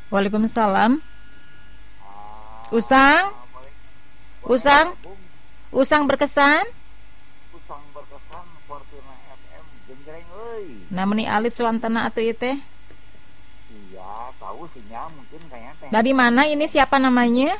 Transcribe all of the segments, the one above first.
Waalaikumsalam. Usang, Boleh boleh usang, gabung usang berkesan. usang berkesan Fortuna FM genjreng euy. Namanya alit suantana atuh ieu teh. Iya, tahu sinyal mungkin kayaknya teh. Dari mana ini siapa namanya?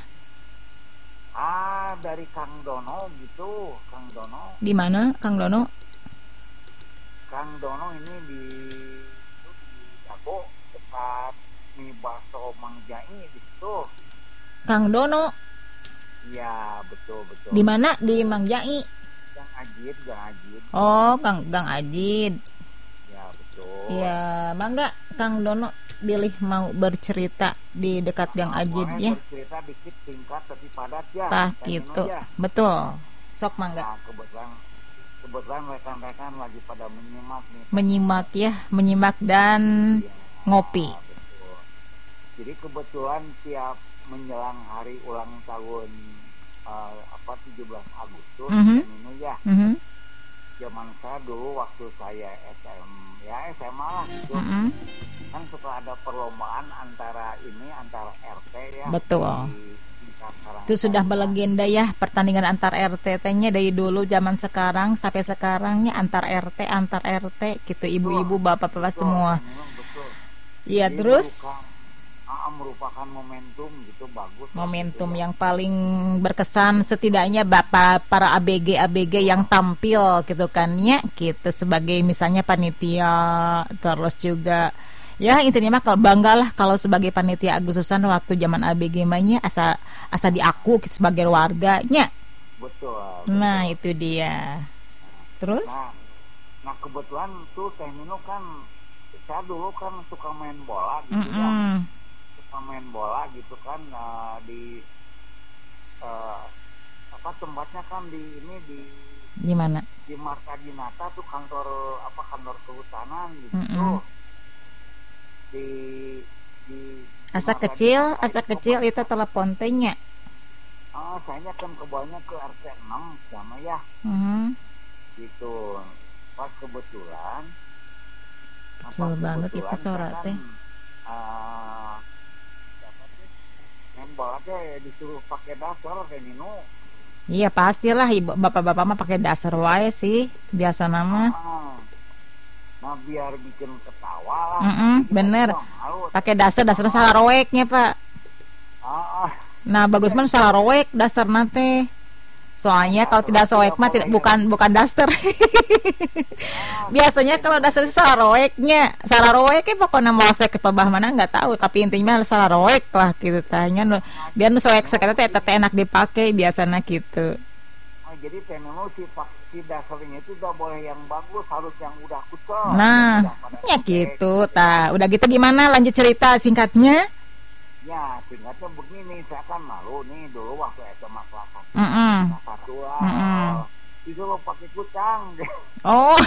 Dari Kang Dono gitu, Kang Dono. Di mana Kang Dono? Kang Dono ini di Dago dekat Mi Baso Mang Jai di situ. Kang Dono. Iya, betul betul. Di mana? Di Mang Jai. Gang Ajid, Gang Ajid. Oh, Gang Ajid. Ya, betul. Ya, mangga Kang Dono pilih mau bercerita di dekat Gang Ajid Boleh ya. bercerita dikit singkat tapi padat ya. Tah Tanya gitu. aja. Betul. Sok mangga. Nah, kebetulan rekan-rekan lagi pada menyimak nih. Menyimak ya, menyimak dan Iya, ngopi. betul. Jadi kebetulan tiap menjelang hari ulang tahun 17 Agustus Mhm. ini ya. Mhm. Zaman saya dulu waktu saya SMA lah gitu. Mhm. Kan suka ada perlombaan antara RT ya. Betul. Di Karang Itu sudah Taruna. melegenda ya pertandingan antar RT-nya dari dulu zaman sekarang sampai sekarangnya antar RT gitu, ibu-ibu bapak-bapak Betul, semua. memang betul. Iya, Jadi terus merupakan momentum gitu, bagus lah momentum gitu ya. yang paling berkesan setidaknya bapak para ABG yang tampil gitu kan ya, gitu sebagai misalnya panitia, terus juga ya intinya mah kalau banggalah kalau sebagai panitia Agustusan waktu zaman ABG mainnya asa diaku gitu, sebagai warganya. Betul. Nah, itu dia. Terus Nah kebetulan tuh Teh Nino kan, saya dulu kan suka main bola gitu ya. mm-mm. Suka main bola gitu kan, di tempatnya kan Di mana? di Marta Dinata tuh kantor kehutanan gitu. Mm-mm. Di Asa Marta kecil Dinata itu telepon tehnya. saya kan kebawahnya ke RT 6 sama ya Mhm. gitu. Pas kebetulan Kecil banget itu suara teh. Main bola teh disuruh pakai dasar kayak Nino. Iya pastilah ibu bapak-bapak mah pakai dasar wae sih biasa nama. Nah biar bikin ketawa lah. Kita Bener. juga malu. Pakai dasar salah roeknya pak. Ah, Nah bagus mah salah roek dasar nate. Soalnya kalau tidak soek mah bukan daster. Biasanya kalau dasar salah roeknya pokoknya mau soek ke pabah mana nggak tahu, tapi intinya salah roek lah gitu tanya biar nu soek teh enak dipakai biasanya gitu. jadi teknologi si dasarnya itu udah boleh yang bagus, harus yang udah kucel. Nah, ya gitu. Udah gitu gimana lanjut cerita singkatnya? Ya, singkatnya begini, saya kan malu nih dulu waktu SMA kelas 1. Mm-mm. Kelas 1 lah. Mm-mm. Itu lo pakai kucang. Oh.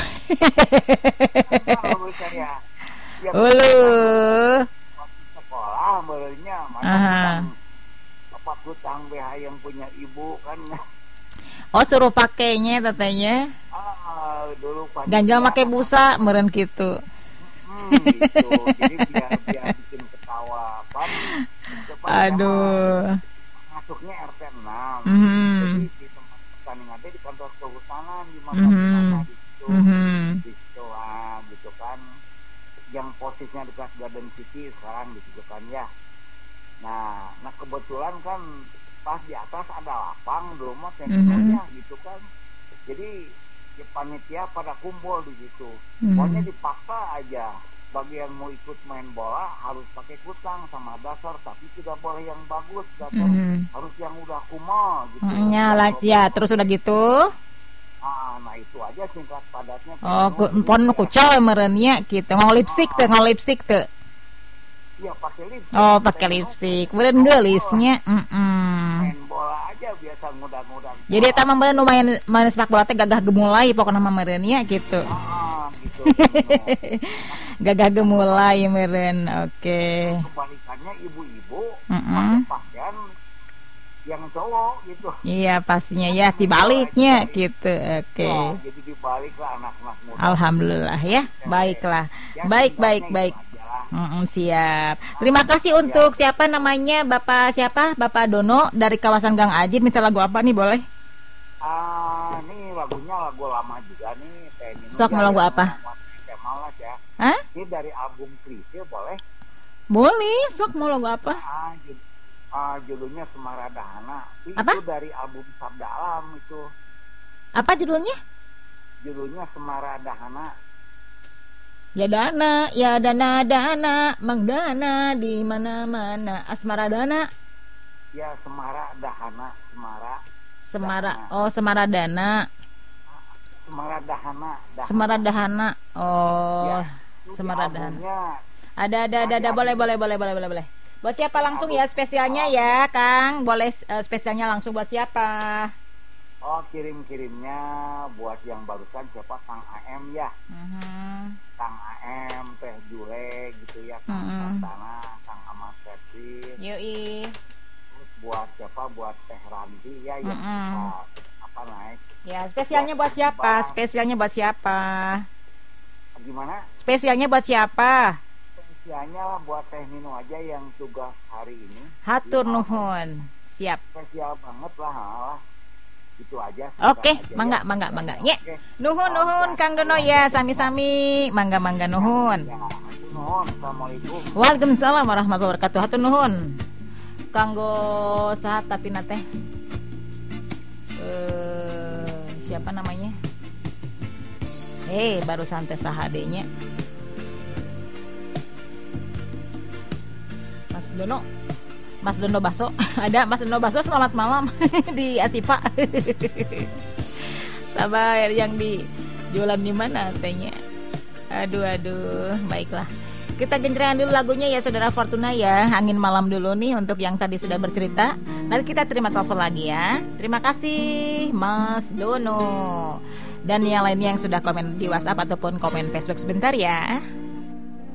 Kalau saya Ulu. waktu sekolah barunya Aha. kucang BH yang punya ibu kan. Oh suruh pakainya tetenya. Dulu Ganjal pakai busa meureun kitu. Gitu. Jadi biar bikin ketawa kan. Aduh. Masuknya RT 6. Mhm. Jadi di tempat pertandingan di kantor kehutanan di mana gitu. Gitu gitu kan. Yang posisinya dekat Garden City sekarang gitu kan ya. Nah kebetulan kan pas di atas ada lapang dulu mah tentunya gitu kan. Jadi ya, panitia pada kumpul di situ. Pokoknya dipaksa aja bagi yang mau ikut main bola harus pakai kutang sama dasar, tapi tidak boleh yang bagus, dasar harus yang udah kumal gitu. Ya terus udah gitu. Nah itu aja singkat padatnya. Oh pon kucel meureunnya gitu. Ngau lipstik teu. Iya pakai lipstik. Oh pakai lipstik. Meureun geulisnya. Main bola aja biasa mudah-mudahan. Jadi eta mah meureun main sepak bola teh gagah gemulai pokona mah meureunnya gitu. Gitu. Gagah gemulai meureun. Oke. Kebalikannya ibu-ibu pakai pakaian yang cowok gitu. Iya pastinya ya dibaliknya gitu. Oke. Ya, jadi dibalik lah anak-anak muda. Alhamdulillah ya. Baiklah. Baik. Siap. Terima kasih untuk siapa namanya Bapak siapa? Bapak Dono dari kawasan Gang Ajit. Minta lagu apa nih boleh? Ini lagunya lagu lama juga nih. Sok mau lagu apa? Malas ya. Hah? Ini dari album Krisye boleh? Boleh. Sok mau lagu apa? Judulnya Semaradahana. Apa? Itu dari album Sabda Alam itu. Apa judulnya? Judulnya Semaradahana. Ya dana, Mang Dana di mana-mana. Asmara Dana. Ya Semaradahana, Semara. Oh, Semaradana. Semaradahana. Oh, ya, Semaradahana. Ada. Boleh. Buat siapa langsung ya spesialnya ya, Kang? Boleh spesialnya langsung buat siapa? Oh, kirimnya buat yang barusan siapa? Kang AM ya. Kang AM, Teh Jule gitu ya, Kang Santana, Kang Ahmad Setri. Yoi. Terus buat siapa? Buat Teh Ranti ya yang naik. Ya, spesialnya buat siapa? Gimana? Spesialnya buat siapa? Spesialnya lah buat Teh Nino aja yang tugas hari ini. Hatur nuhun. Siap. Spesial banget lah. Itu aja. Oke, mangga. Ya. Nuhun Kang Dono ya, sami-sami. Mangga nuhun. Nuhun. Assalamualaikum. Waalaikumsalam warahmatullahi wabarakatuh. Hatur nuhun. Kanggo sahat tapi nate. Siapa namanya? Barusan teh sahadenya. Mas Dono Baso. Ada Mas Dono Baso, selamat malam di Asipa. Sabar yang di jualan di mana tehnya. Aduh, baiklah. Kita genjrean dulu lagunya ya Saudara Fortuna ya. Angin malam dulu nih untuk yang tadi sudah bercerita. Nanti kita terima telepon lagi ya. Terima kasih Mas Dono. Dan yang lainnya yang sudah komen di WhatsApp ataupun komen Facebook sebentar ya.